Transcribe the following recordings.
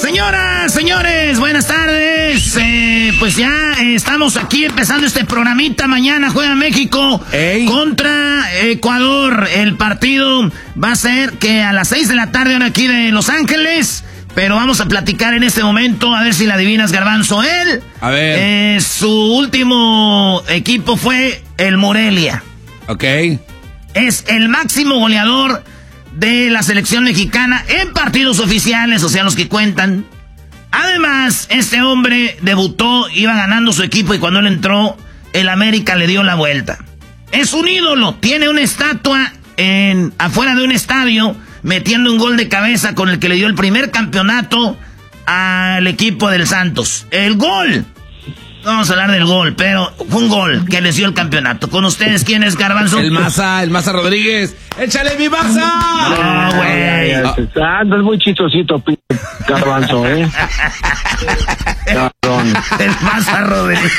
Señoras, señores, buenas tardes. Pues ya estamos aquí empezando este programita. Mañana juega México contra Ecuador. El partido va a ser que a las 6 de la tarde, ahora aquí de Los Ángeles. Pero vamos a platicar en este momento, a ver si la adivinas, Garbanzo. Él, a ver. Su último equipo fue el Morelia. Ok. Es el máximo goleador de la selección mexicana en partidos oficiales, o sea, los que cuentan. Además, este hombre debutó, iba ganando su equipo y cuando él entró, el América le dio la vuelta. Es un ídolo, tiene una estatua afuera de un estadio, metiendo un gol de cabeza con el que le dio el primer campeonato al equipo del Santos. El gol. No vamos a hablar del gol, pero fue un gol que les dio el campeonato. Con ustedes, ¿quién es, Garbanzo? El Maza Rodríguez. ¡Échale mi Maza! No, güey. Es muy chistosito, Garbanzo, Cabrón. El Maza Rodríguez.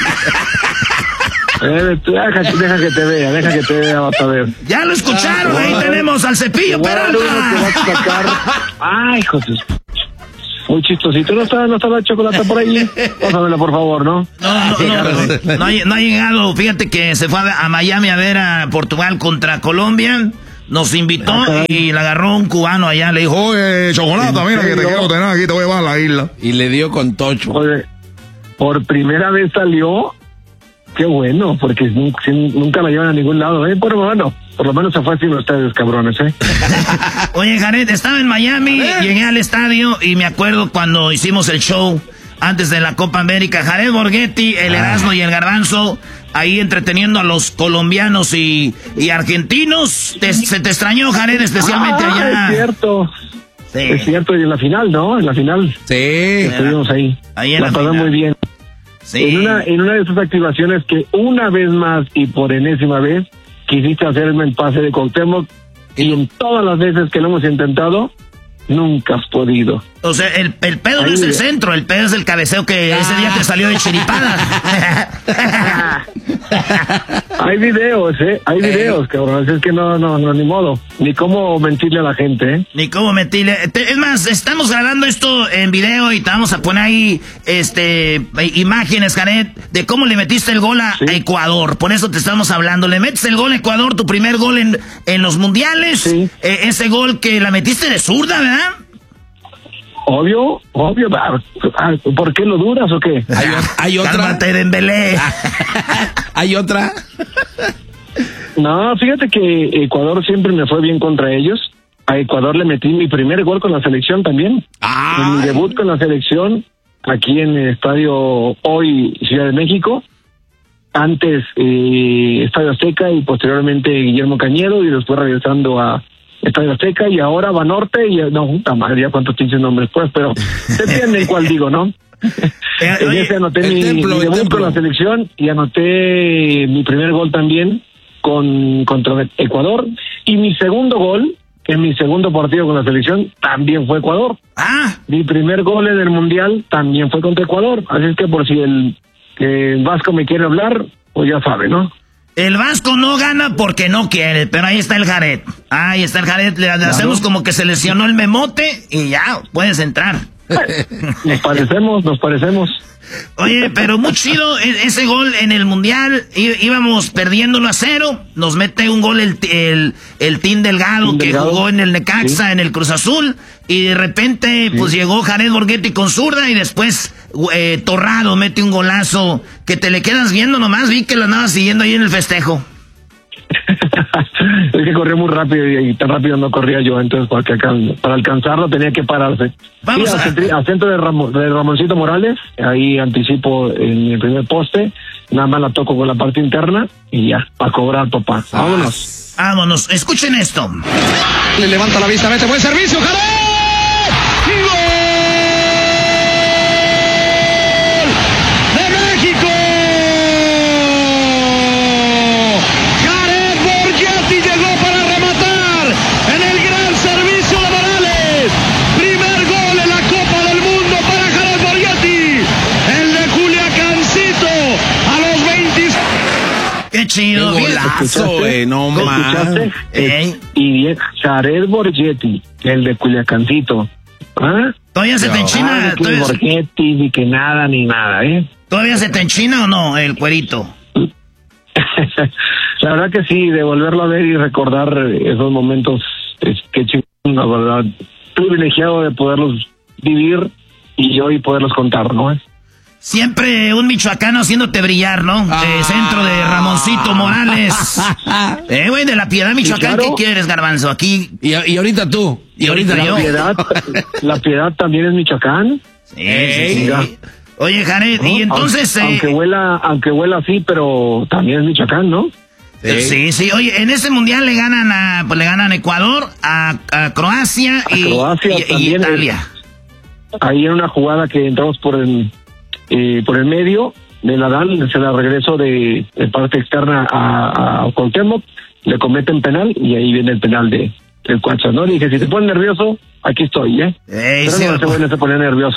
Deja que te vea, vas a ver. Ya lo escucharon, ahí tenemos al Cepillo Peralta. Ay, hijo de... Muy chistosito. ¿No está la chocolate por ahí? Pásamela, por favor, ¿no? No ha llegado. Fíjate que se fue a Miami a ver a Portugal contra Colombia. Nos invitó y le agarró un cubano allá. Le dijo, oye, chocolate, mira que te quiero tener aquí, te voy a llevar a la isla. Y le dio con tocho. Oye, por primera vez salió. Qué bueno, porque nunca la llevan a ningún lado, por lo menos se fue sin ustedes, cabrones, Oye, Jared, estaba en Miami, llegué al estadio y me acuerdo cuando hicimos el show antes de la Copa América, Jared Borghetti, el Erasmo y el Garbanzo, ahí entreteniendo a los colombianos y argentinos. Se te extrañó, Jared, especialmente allá. Es cierto. Sí. Es cierto, y en la final, ¿no? En la final. Sí. Estuvimos ahí. Ahí en la pasó muy bien. Sí. En una de esas activaciones que una vez más y por enésima vez quisiste hacerme el pase de Cuauhtémoc y en todas las veces que lo hemos intentado, nunca has podido. O sea, el pedo no es el centro, el pedo es el cabeceo que ese día te salió de chiripada. Hay videos, cabrón, es que no, ni modo, ni cómo mentirle a la gente, Ni cómo mentirle. Es más, estamos grabando esto en video y te vamos a poner ahí, imágenes, Jared, de cómo le metiste el gol a Ecuador. Por eso te estamos hablando. Le metes el gol a Ecuador, tu primer gol en los mundiales. Sí. Ese gol que la metiste de zurda, ¿verdad? Obvio. ¿Por qué lo dudas o qué? ¿Hay otra? Cálmate, Dembélé. ¿Hay otra? No, fíjate que Ecuador siempre me fue bien contra ellos. A Ecuador le metí mi primer gol con la selección también. En mi debut con la selección, aquí en el estadio hoy Ciudad de México. Antes Estadio Azteca y posteriormente Guillermo Cañedo y después regresando a Estadio Azteca y ahora Banorte y no, puta madre, ya cuántos pinches nombres pues, pero se entiende cuál digo, ¿no? En ese anoté mi debut con la selección y anoté mi primer gol también contra Ecuador y mi segundo gol en mi segundo partido con la selección también fue Ecuador. Mi primer gol en el Mundial también fue contra Ecuador, así es que por si el Vasco me quiere hablar, pues ya sabe, ¿no? El Vasco no gana porque no quiere, pero ahí está el Jared. Ahí está el Jared, le hacemos como que se lesionó el memote y ya, puedes entrar. Nos parecemos. Oye, pero muy chido ese gol en el Mundial. Íbamos perdiendo 1-0. Nos mete un gol el Team Delgado, que jugó en el Necaxa, en el Cruz Azul. Y de repente, pues llegó Jared Borghetti con zurda. Y después Torrado mete un golazo que te le quedas viendo nomás. Vi que lo andabas siguiendo ahí en el festejo. Es que corrió muy rápido y tan rápido no corría yo, entonces para alcanzarlo tenía que pararse. Vamos al centro de Ramoncito Morales, ahí anticipo en el primer poste, nada más la toco con la parte interna y ya, para cobrar, papá. Vámonos, escuchen esto. Le levanta la vista, mete buen servicio, ¡Jared! Qué chido. Qué golazo, no más. Y Jared Borghetti, el de Culiacancito. ¿Todavía se te enchina? Que Borghetti, ni que nada, ni nada, ¿eh? ¿Todavía se te enchina o no el cuerito? La verdad que sí, de volverlo a ver y recordar esos momentos, que chingón, la verdad, privilegiado de poderlos vivir y hoy poderlos contar, ¿no? Siempre un michoacano haciéndote brillar, ¿no? Centro de Ramoncito Morales. Güey, de La Piedad, Michoacán, claro. ¿Qué quieres, Garbanzo? Aquí. Y ahorita tú. Y ahorita yo. La Piedad también es Michoacán. Sí. Oye, Jared, ¿no? Y entonces... Aunque huela así, pero también es Michoacán, ¿no? Sí. Oye, en ese mundial le ganan a Ecuador, a Croacia y Italia. Ahí en una jugada que entramos por el medio de Nadal, se la regreso de parte externa a Cuauhtémoc, le cometen penal y ahí viene el penal del Cuacha, ¿no? Le dije, si te pones nervioso, aquí estoy, ¿eh? Pero no se pone nervioso.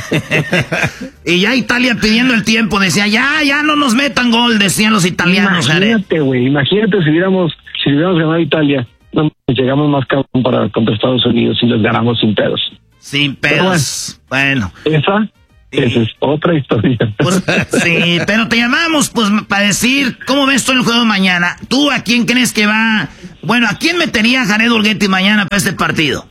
Y ya Italia pidiendo el tiempo, decía, ya no nos metan gol, decían los italianos. Imagínate, güey, si hubiéramos ganado a Italia, no llegamos más cabrón contra Estados Unidos y los ganamos sin pedos. Sin pedos, bueno. Esa es otra historia. Pues, sí, pero te llamamos pues para decir cómo ves tú el juego de mañana. ¿Tú a quién crees que va? Bueno, ¿a quién metería Jared Borghetti mañana para este partido?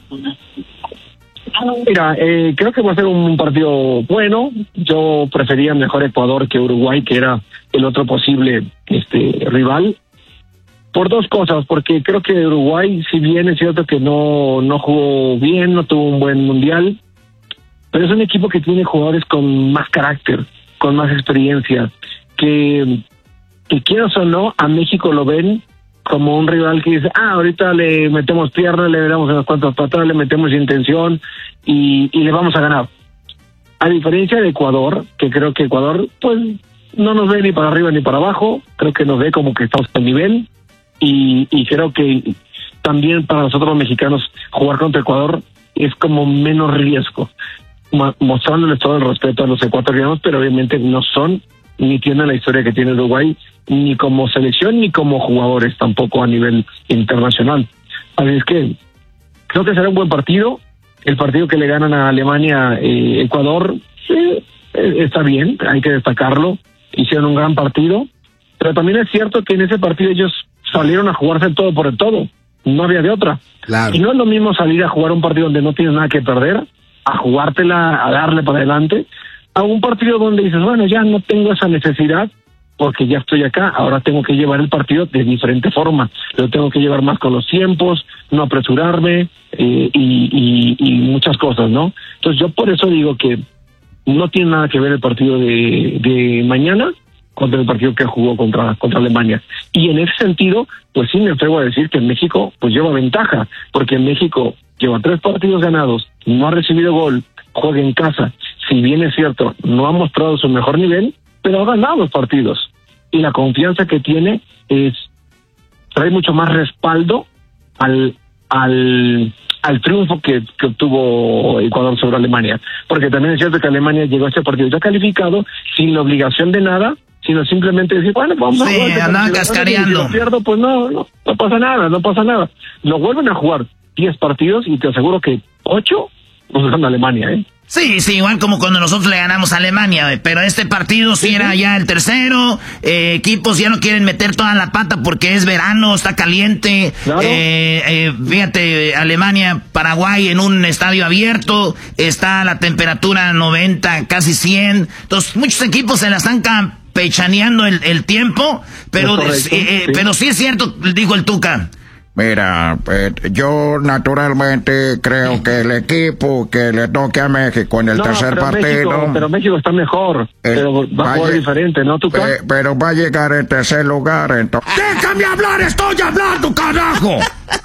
Mira, creo que va a ser un partido bueno. Yo prefería mejor Ecuador que Uruguay, que era el otro posible rival. Por dos cosas, porque creo que Uruguay, si bien es cierto que no jugó bien, no tuvo un buen mundial, pero es un equipo que tiene jugadores con más carácter, con más experiencia, que quieras o no, a México lo ven como un rival que dice, ahorita le metemos pierna, le damos unas cuantas patadas, le metemos intención y le vamos a ganar. A diferencia de Ecuador, que creo que Ecuador, pues, no nos ve ni para arriba ni para abajo, creo que nos ve como que estamos al nivel, y creo que también para nosotros los mexicanos jugar contra Ecuador es como menos riesgo, mostrándoles todo el respeto a los ecuatorianos, pero obviamente no son ni tienen la historia que tiene Uruguay, ni como selección ni como jugadores tampoco a nivel internacional. Así es que creo que será un buen partido. El partido que le ganan a Alemania, Ecuador, está bien, hay que destacarlo, hicieron un gran partido, pero también es cierto que en ese partido ellos salieron a jugarse el todo por el todo, no había de otra. Claro. Y no es lo mismo salir a jugar un partido donde no tienes nada que perder, a jugártela, a darle para adelante, a un partido donde dices, bueno, ya no tengo esa necesidad porque ya estoy acá, ahora tengo que llevar el partido de diferente forma, lo tengo que llevar más con los tiempos, no apresurarme y muchas cosas, ¿no? Entonces yo por eso digo que no tiene nada que ver el partido de mañana contra el partido que jugó contra Alemania. Y en ese sentido, pues sí me atrevo a decir que México pues lleva ventaja, porque México lleva 3 partidos ganados, no ha recibido gol, juega en casa. Si bien es cierto, no ha mostrado su mejor nivel, pero ha ganado los partidos. Y la confianza que tiene trae mucho más respaldo al triunfo que obtuvo Ecuador sobre Alemania. Porque también es cierto que Alemania llegó a este partido ya calificado, sin la obligación de nada, sino simplemente decir, bueno, vamos a jugar. Sí, andaban cascareando. Si lo pierdo, pues no pasa nada. Lo vuelven a jugar 10 partidos y te aseguro que 8 nos gana Alemania, ¿eh? Sí, igual como cuando nosotros le ganamos a Alemania, pero este partido sí era ya el tercero, equipos ya no quieren meter toda la pata porque es verano, está caliente, claro. Fíjate, Alemania, Paraguay en un estadio abierto, está la temperatura 90, casi 100, entonces muchos equipos se la están campechaneando el tiempo, pero sí es cierto, dijo el Tuca. Mira, yo naturalmente creo que el equipo que le toque a México en el tercer partido... Pero México está mejor, pero va a jugar diferente, ¿no, Tuca? Pero va a llegar en tercer lugar, entonces... ¡Déjame hablar! ¡Estoy hablando, carajo!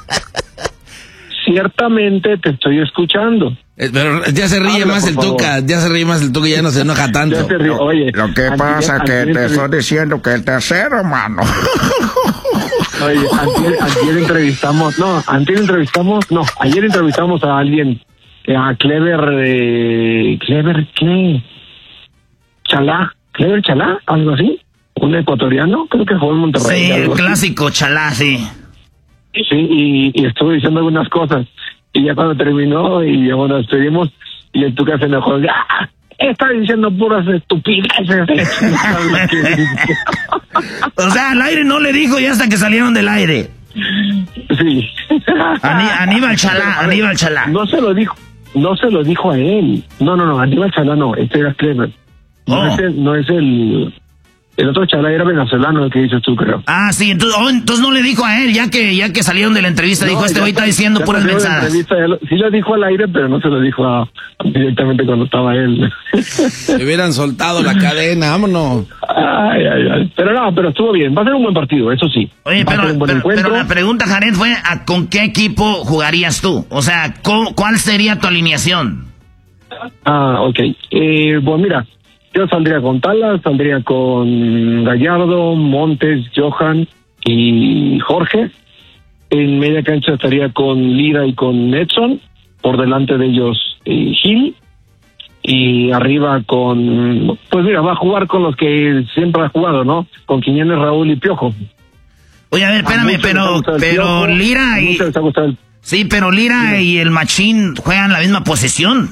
Ciertamente te estoy escuchando. Pero ya se ríe más el Tuca, ya no se enoja tanto. Oye, lo que pasa que te estoy diciendo que el tercero, mano. Oye, ayer entrevistamos a alguien, a Clever ¿qué? Clever Chalá, algo así, un ecuatoriano, creo que jugó en Monterrey. Sí, el clásico Chalá, sí. Sí, y estuve diciendo algunas cosas, y ya cuando terminó, y ya bueno, despedimos, Y el Tuca se enojó. Está diciendo puras estupideces. O sea, al aire no le dijo ya hasta que salieron del aire. Sí. Aníbal Chalá. No se lo dijo a él. No, Aníbal Chalá no, este era Clever. No es el otro Chalá era venezolano, el que dices tú, creo. Ah, sí, entonces no le dijo a él, ya que salieron de la entrevista, dijo, este güey está diciendo puras mensajes. Sí lo dijo al aire, pero no se lo dijo directamente cuando estaba él. Se hubieran soltado la cadena, vámonos. Ay. Pero estuvo bien, va a ser un buen partido, eso sí. Oye, pero la pregunta, Jared, fue ¿con qué equipo jugarías tú? O sea, ¿cuál sería tu alineación? Ok. Pues mira, yo saldría con Talas, saldría con Gallardo, Montes, Johan y Jorge. En media cancha estaría con Lira y con Edson. Por delante de ellos Gil. Y arriba pues mira, va a jugar con los que siempre ha jugado, ¿no? Con Quiñones, Raúl y Piojo. Oye, a ver, espérame, pero Lira y... Sí, pero Lira y el Machín juegan la misma posesión.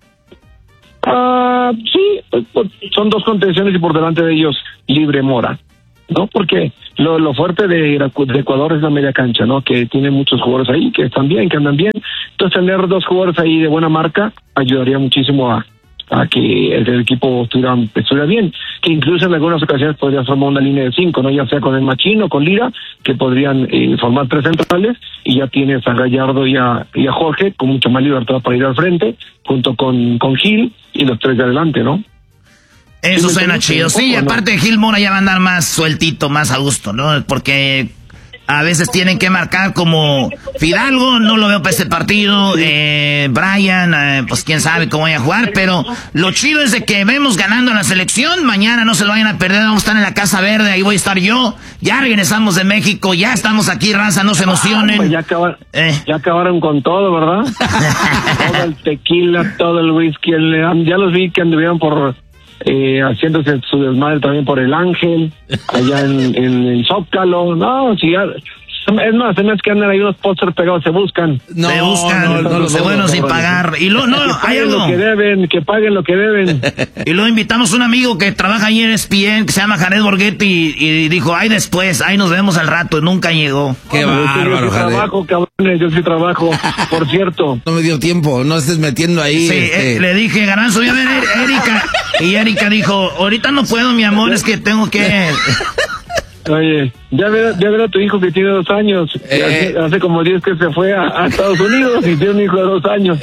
Sí, son dos contenciones y por delante de ellos Libre Mora, ¿no? Porque lo fuerte de Ecuador es la media cancha, ¿no? Que tiene muchos jugadores ahí que están bien, que andan bien. Entonces tener dos jugadores ahí de buena marca ayudaría muchísimo a que el equipo estuviera bien, que incluso en algunas ocasiones podría formar una línea de 5, ¿no? Ya sea con el Machín o con Lira, que podrían formar 3 centrales, y ya tienes a Gallardo y a Jorge con mucha más libertad para ir al frente, junto con Gil y los 3 de adelante, ¿no? Eso suena chido. Sí, aparte Gil Mora ya va a andar más sueltito, más a gusto, ¿no? Porque a veces tienen que marcar como Fidalgo, no lo veo para este partido, Brian, pues quién sabe cómo vaya a jugar, pero lo chido es de que vemos ganando la selección, mañana no se lo vayan a perder, vamos a estar en la Casa Verde, ahí voy a estar yo, ya regresamos de México, ya estamos aquí, raza, no se emocionen. Pues ya acabaron con todo, ¿verdad? Todo el tequila, todo el whisky, ya los vi que anduvieron por... haciéndose su desmadre también por el Ángel, allá en Zócalo. No, si ya, es más, se me hace que andan ahí unos pósters pegados, se buscan los buenos sin pagar. Y hay algo. Que paguen lo que deben. Y luego invitamos a un amigo que trabaja ahí en ESPN, que se llama Jared Borghetti, y dijo, ahí después, ahí nos vemos al rato, y nunca llegó. Qué bárbaro, Jared. Yo sí trabajo, por cierto. No me dio tiempo, no estés metiendo ahí. Sí, le dije, Garanzo, voy a ver Erika. Y Erika dijo, ahorita no puedo, mi amor, es que tengo que... Oye, ya ver a tu hijo que tiene 2 años. Hace como 10 que se fue a Estados Unidos y tiene un hijo de 2 años.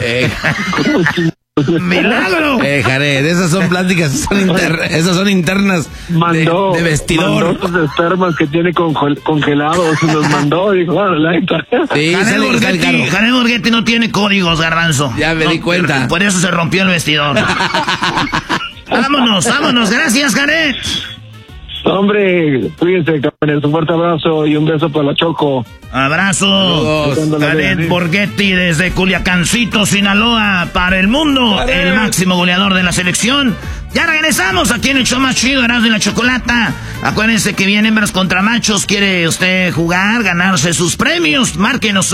¡Milagro! Jared, esas son pláticas, esas son internas de vestidor. Mandó sus espermas que tiene congelados, los mandó, dijo, sí, Jared Borghetti no tiene códigos, Garbanzo. Ya me di cuenta. Por eso se rompió el vestidor. Vámonos, gracias, Jared. Hombre, cuídense, cabrones, un fuerte abrazo y un beso para la Choco. Abrazo, Jared Borghetti desde Culiacancito, Sinaloa, para el mundo, el máximo goleador de la selección. Ya regresamos aquí en el show más chido, Erasmo y la Chocolata. Acuérdense que viene hembras contra machos. ¿Quiere usted jugar, ganarse sus premios? Márquenos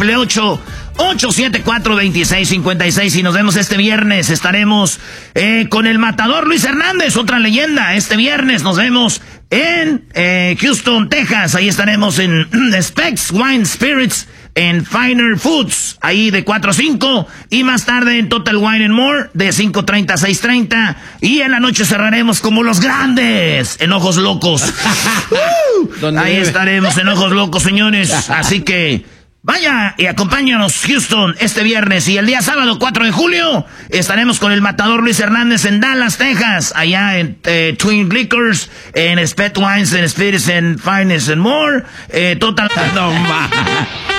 1-888-874-2656 y nos vemos este viernes. Estaremos con el matador Luis Hernández, otra leyenda. Este viernes nos vemos en Houston, Texas. Ahí estaremos en Specs Wine Spirits, en Finer Foods, ahí de 4 a 5, y más tarde en Total Wine and More, de 5:30 a 6:30, y en la noche cerraremos como los grandes, en Ojos Locos. Ahí estaremos en Ojos Locos, señores, así que vaya y acompáñanos, Houston, este viernes, y el día sábado 4 de julio estaremos con el matador Luis Hernández en Dallas, Texas, allá en Twin Liquors, en Spec Wines and Spirits and Finest and More, Total... No,